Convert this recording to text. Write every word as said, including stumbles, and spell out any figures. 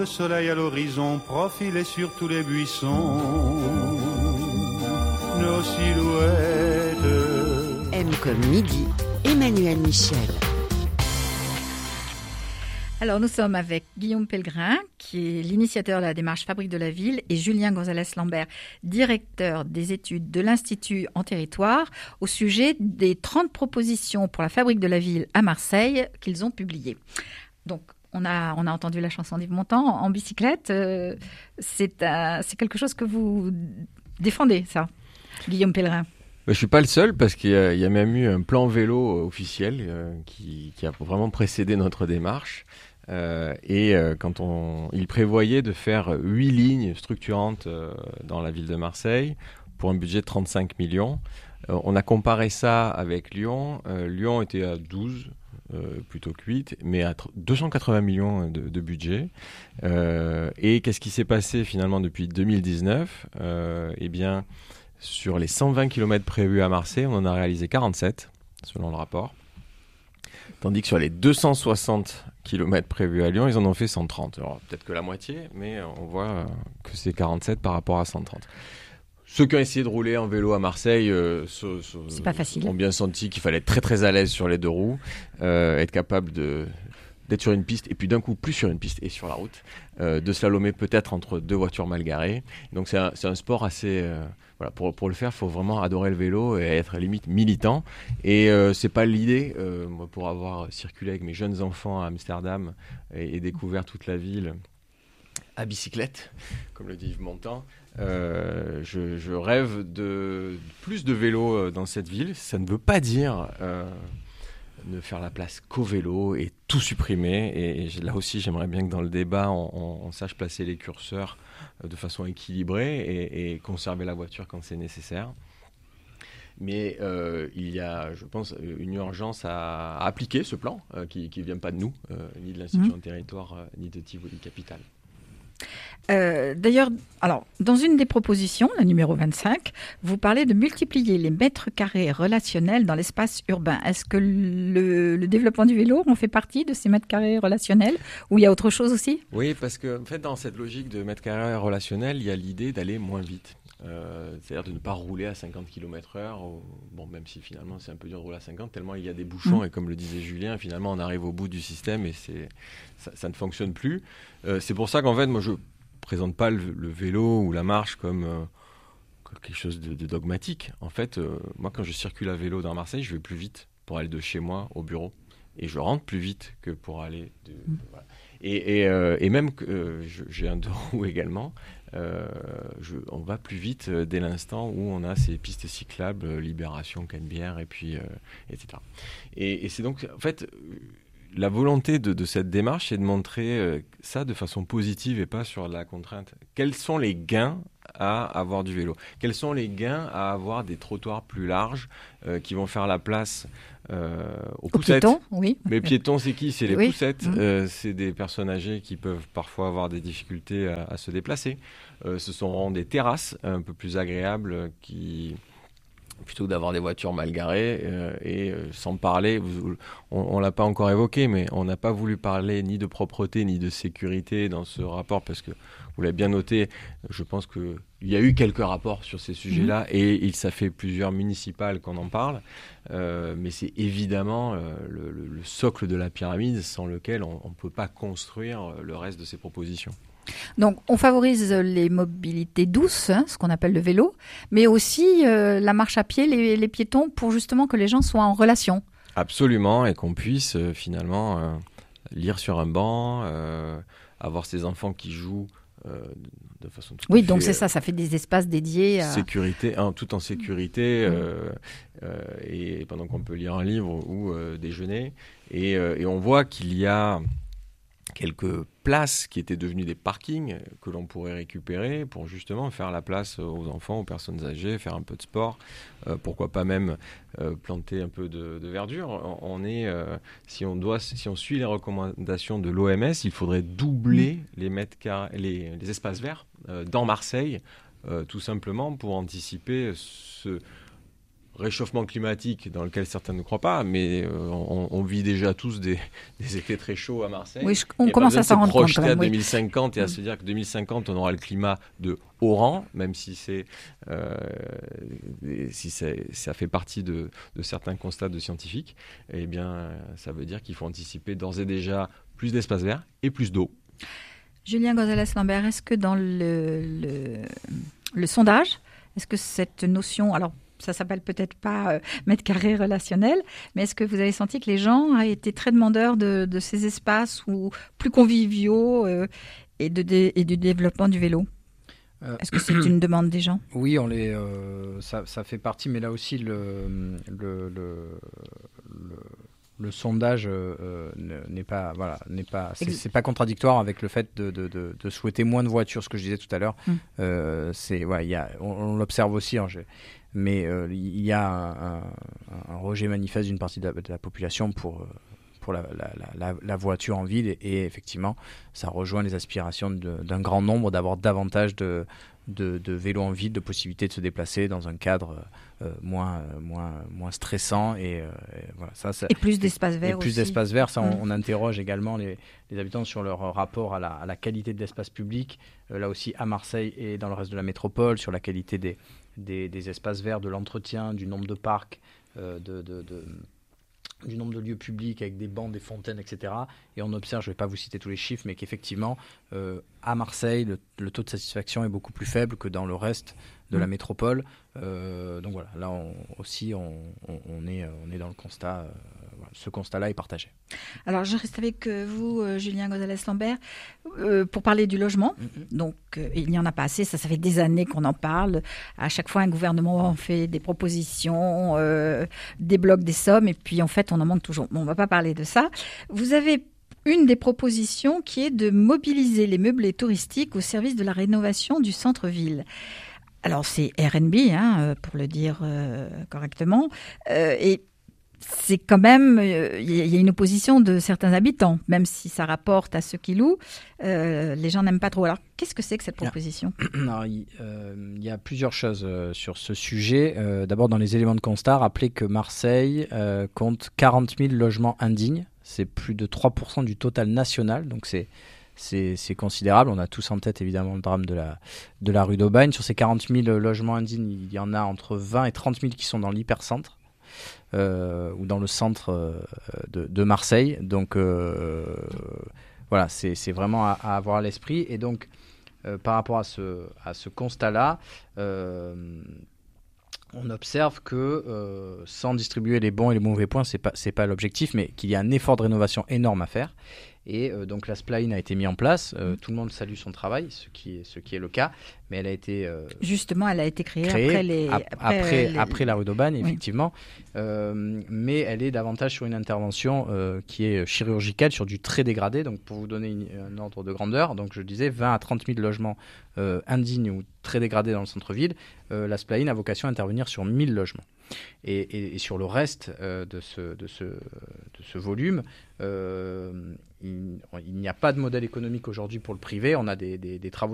Le soleil à l'horizon profilé sur tous les buissons, nos silhouettes. M comme midi, Emmanuel Michel. Alors nous sommes avec Guillaume Pellegrin, qui est l'initiateur de la démarche Fabrique de la Ville, et Julien Gonzalez-Lambert, directeur des études de l'Institut en territoire, au sujet des trente propositions pour la Fabrique de la Ville à Marseille qu'ils ont publiées. Donc, On a, on a entendu la chanson d'Yves Montand en, en bicyclette. Euh, c'est, euh, c'est quelque chose que vous défendez, ça, Guillaume Pellegrin. Je ne suis pas le seul parce qu'il y a, il y a même eu un plan vélo officiel euh, qui, qui a vraiment précédé notre démarche. Euh, et euh, quand on, il prévoyait de faire huit lignes structurantes euh, dans la ville de Marseille pour un budget de trente-cinq millions. Euh, on a comparé ça avec Lyon. Euh, Lyon était à douze. Euh, plutôt que huit, mais à deux cent quatre-vingts millions de, de budget. Euh, et qu'est-ce qui s'est passé finalement depuis deux mille dix-neuf ? euh, Eh bien, sur les cent vingt kilomètres prévus à Marseille, on en a réalisé quarante-sept, selon le rapport. Tandis que sur les deux cent soixante kilomètres prévus à Lyon, ils en ont fait cent trente. Alors, peut-être que la moitié, mais on voit que c'est quarante-sept par rapport à cent trente. Ceux qui ont essayé de rouler en vélo à Marseille euh, se, se, c'est pas facile. ont bien senti qu'il fallait être très très à l'aise sur les deux roues, euh, être capable de, d'être sur une piste et puis d'un coup plus sur une piste et sur la route, euh, de slalomer peut-être entre deux voitures mal garées. Donc c'est un, c'est un sport assez... Euh, voilà, pour, pour le faire, il faut vraiment adorer le vélo et être limite militant. Et euh, c'est pas l'idée, euh, moi, pour avoir circulé avec mes jeunes enfants à Amsterdam et, et découvert toute la ville à bicyclette, comme le dit Yves Montand. Euh, je, je rêve de plus de vélos dans cette ville. Ça ne veut pas dire euh, ne faire la place qu'au vélo et tout supprimer. Et, et là aussi, j'aimerais bien que dans le débat, on, on, on sache placer les curseurs de façon équilibrée et, et conserver la voiture quand c'est nécessaire. Mais euh, il y a, je pense, une urgence à, à appliquer ce plan euh, qui ne vient pas de nous, euh, ni de l'Institut mmh. en territoire, euh, ni de Tivoli Capital. Euh, d'ailleurs, alors, dans une des propositions, la numéro vingt-cinq, vous parlez de multiplier les mètres carrés relationnels dans l'espace urbain. Est-ce que le, le développement du vélo en fait partie de ces mètres carrés relationnels ou il y a autre chose aussi ? Oui, parce que en fait, dans cette logique de mètres carrés relationnels, il y a l'idée d'aller moins vite. Euh, c'est-à-dire de ne pas rouler à cinquante kilomètres heure, ou, bon, même si finalement c'est un peu dur de rouler à cinquante, tellement il y a des bouchons, mmh. et comme le disait Julien, finalement on arrive au bout du système et c'est, ça, ça ne fonctionne plus. Euh, c'est pour ça qu'en fait, moi je présente pas le, le vélo ou la marche comme euh, quelque chose de, de dogmatique. En fait, euh, moi quand je circule à vélo dans Marseille, je vais plus vite pour aller de chez moi au bureau. Et je rentre plus vite que pour aller... De, mmh. de, voilà. Et, et, euh, et même que euh, je, j'ai un deux roues également, euh, je, on va plus vite euh, dès l'instant où on a ces pistes cyclables, euh, Libération, Canebière, et puis, euh, et cetera. Et, et c'est donc, en fait, la volonté de, de cette démarche, c'est de montrer euh, ça de façon positive et pas sur la contrainte. Quels sont les gains à avoir du vélo ? Quels sont les gains à avoir des trottoirs plus larges euh, qui vont faire la place euh, aux, aux poussettes ? Piétons, oui. Les piétons, c'est qui ? C'est les oui. poussettes. Mmh. Euh, c'est des personnes âgées qui peuvent parfois avoir des difficultés à, à se déplacer. Euh, ce sont des terrasses un peu plus agréables qui... plutôt que d'avoir des voitures mal garées, euh, et euh, sans parler, vous, on ne l'a pas encore évoqué, mais on n'a pas voulu parler ni de propreté ni de sécurité dans ce rapport, parce que vous l'avez bien noté, je pense qu'il y a eu quelques rapports sur ces sujets-là, mmh. et il, ça fait plusieurs municipales qu'on en parle, euh, mais c'est évidemment euh, le, le, le socle de la pyramide sans lequel on ne peut pas construire le reste de ces propositions. Donc, on favorise les mobilités douces, hein, ce qu'on appelle le vélo, mais aussi euh, la marche à pied, les, les piétons, pour justement que les gens soient en relation. Absolument, et qu'on puisse euh, finalement euh, lire sur un banc, euh, avoir ses enfants qui jouent euh, de façon tout oui, à fait... donc c'est ça, ça fait des espaces dédiés à... Sécurité, hein, tout en sécurité, mmh. euh, euh, et pendant qu'on peut lire un livre ou euh, déjeuner. Et, euh, et on voit qu'il y a quelques places qui étaient devenues des parkings que l'on pourrait récupérer pour justement faire la place aux enfants, aux personnes âgées, faire un peu de sport, euh, pourquoi pas même euh, planter un peu de, de verdure. On est, euh, si on doit, si on suit les recommandations de l'O M S, il faudrait doubler les mètres carrés, les, les espaces verts euh, dans Marseille, euh, tout simplement pour anticiper ce réchauffement climatique dans lequel certains ne croient pas, mais euh, on, on vit déjà tous des, des étés très chauds à Marseille. Oui, je, on commence à s'en rendre compte. Projeter à oui. deux mille cinquante et à se dire que deux mille cinquante, on aura le climat de haut rang, même si, c'est, euh, si c'est, ça fait partie de, de certains constats de scientifiques, eh bien, ça veut dire qu'il faut anticiper d'ores et déjà plus d'espace vert et plus d'eau. Julien Gonzalez-Lambert, est-ce que dans le, le, le sondage, est-ce que cette notion, alors ça s'appelle peut-être pas euh, mètre carré relationnel, mais est-ce que vous avez senti que les gens ont été très demandeurs de, de ces espaces ou plus conviviaux euh, et, de, de, et du développement du vélo ? euh, Est-ce que c'est une demande des gens ? Oui, on les, euh, ça, ça fait partie, mais là aussi le, le, le, le Le sondage euh, n'est pas, voilà, n'est pas, c'est, c'est pas contradictoire avec le fait de, de, de, de souhaiter moins de voitures, ce que je disais tout à l'heure. Mmh. Euh, c'est, ouais, y a, on, on l'observe aussi, hein, mais euh, il y a un, un, un rejet manifeste d'une partie de la, de la population pour, pour la, la, la, la voiture en ville, et, et effectivement, ça rejoint les aspirations de, d'un grand nombre d'avoir davantage de De, de vélos en ville, de possibilités de se déplacer dans un cadre euh, moins, moins, moins stressant et, euh, et, voilà, ça, ça, et plus d'espace vert et plus aussi. d'espace vert, ça, mmh. on, on interroge également les, les habitants sur leur rapport à la, à la qualité de l'espace public, euh, là aussi à Marseille et dans le reste de la métropole, sur la qualité des, des, des espaces verts, de l'entretien, du nombre de parcs, euh, de, de, de du nombre de lieux publics avec des bancs, des fontaines, et cetera. Et on observe, je ne vais pas vous citer tous les chiffres, mais qu'effectivement, euh, à Marseille, le, le taux de satisfaction est beaucoup plus faible que dans le reste de mmh. la métropole. Euh, donc voilà, là on, aussi, on, on, on, est, on est dans le constat. Euh, voilà, ce constat-là est partagé. Alors, je reste avec vous, euh, Julien Gonzalez-Lambert, euh, pour parler du logement. Mmh. Donc, euh, il n'y en a pas assez. Ça, ça fait des années qu'on en parle. À chaque fois, un gouvernement en fait des propositions, euh, débloque des sommes, et puis en fait, on en manque toujours. Bon, on ne va pas parler de ça. Vous avez une des propositions qui est de mobiliser les meublés touristiques au service de la rénovation du centre-ville. Alors, c'est Airbnb, hein, pour le dire euh, correctement. Euh, et c'est quand même, il euh, y a une opposition de certains habitants, même si ça rapporte à ceux qui louent, euh, les gens n'aiment pas trop. Alors, qu'est-ce que c'est que cette proposition ? Alors, il, euh, y a plusieurs choses euh, sur ce sujet. Euh, d'abord, dans les éléments de constat, rappelez que Marseille euh, compte quarante mille logements indignes. C'est plus de trois pour cent du total national, donc c'est, c'est, c'est considérable. On a tous en tête, évidemment, le drame de la, de la rue d'Aubagne. Sur ces quarante mille logements indignes, il y en a entre vingt et trente mille qui sont dans l'hypercentre. Euh, ou dans le centre euh, de, de Marseille. Donc euh, voilà, c'est, c'est vraiment à, à avoir à l'esprit. Et donc, euh, par rapport à ce, à ce constat-là, euh, on observe que euh, sans distribuer les bons et les mauvais points, c'est pas, c'est pas l'objectif, mais qu'il y a un effort de rénovation énorme à faire. Et euh, donc la spline a été mise en place. Euh, tout le monde salue son travail, ce qui est, ce qui est le cas. Mais elle a été... Euh, Justement, elle a été créée, créée après, les, ap- après, après, les... après la rue d'Aubagne, oui. effectivement. Euh, mais elle est davantage sur une intervention euh, qui est chirurgicale, sur du très dégradé. Donc pour vous donner une, un ordre de grandeur, donc je disais vingt à trente mille logements euh, indignes ou très dégradés dans le centre-ville. Euh, la spline a vocation à intervenir sur mille logements. Et, et, et sur le reste euh, de, ce, de, ce, de ce volume, euh, il, il n'y a pas de modèle économique aujourd'hui pour le privé. On a des, des, des travaux